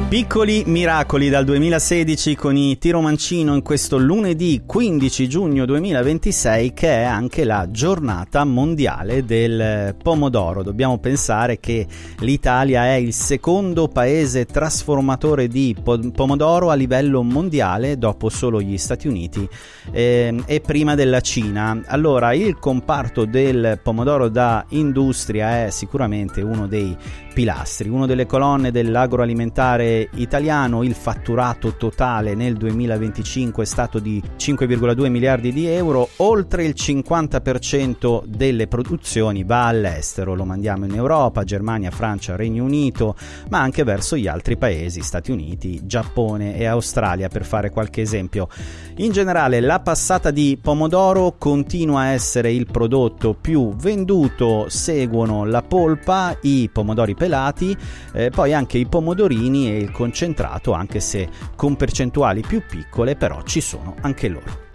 Piccoli miracoli dal 2016 con i Tiro Mancino in questo lunedì 15 giugno 2026, che è anche la giornata mondiale del pomodoro. Dobbiamo pensare che l'Italia è il secondo paese trasformatore di pomodoro a livello mondiale, dopo solo gli Stati Uniti e prima della Cina. Allora, il comparto del pomodoro da industria è sicuramente uno dei pilastri, una delle colonne dell'agroalimentare italiano. Il fatturato totale nel 2025 è stato di 5,2 miliardi di euro, oltre il 50% delle produzioni va all'estero, lo mandiamo in Europa, Germania, Francia, Regno Unito, ma anche verso gli altri paesi, Stati Uniti, Giappone e Australia, per fare qualche esempio. In generale la passata di pomodoro continua a essere il prodotto più venduto, seguono la polpa, i pomodori pelati, poi anche i pomodorini e il concentrato, anche se con percentuali più piccole, però ci sono anche loro.